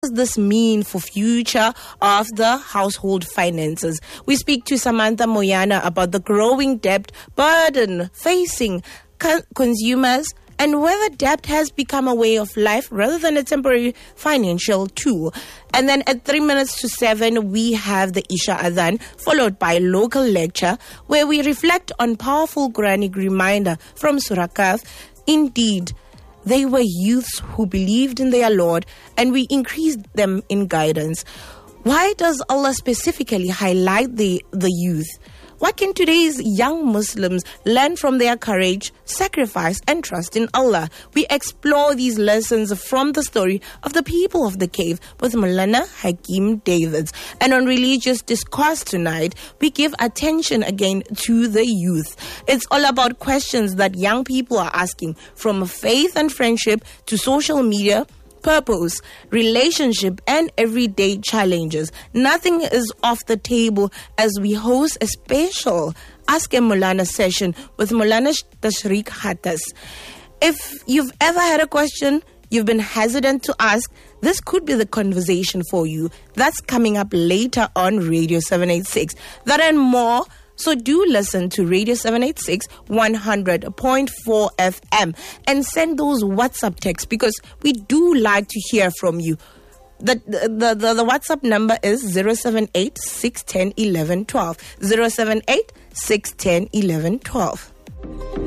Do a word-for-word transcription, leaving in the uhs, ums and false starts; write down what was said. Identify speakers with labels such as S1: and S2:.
S1: does this mean for future of the household finances? We speak to Samantha Moyana about the growing debt burden facing co- consumers and whether debt has become a way of life rather than a temporary financial tool. And then at three minutes to seven, we have the Isha Adhan, followed by local lecture, where we reflect on powerful Quranic reminder from Surah Kahf. Indeed, they were youths who believed in their Lord, and we increased them in guidance. Why does Allah specifically highlight the, the youth? What can today's young Muslims learn from their courage, sacrifice, and trust in Allah? We explore these lessons from the story of the people of the cave with Maulana Hakeem Davids. And on religious discourse tonight, we give attention again to the youth. It's all about questions that young people are asking, from faith and friendship to social media, purpose, relationship, and everyday challenges. Nothing is off the table as we host a special Ask a Maulana session with Maulana Tashriq Hatas. If you've ever had a question you've been hesitant to ask, this could be the conversation for you. That's coming up later on Radio seven eighty-six. That and more. So do listen to Radio seven eighty-six one hundred point four F M and send those WhatsApp texts because we do like to hear from you. The the, the, the WhatsApp number is zero seven eight, six one zero, one one one two. zero seven eight, six one zero, one one one two.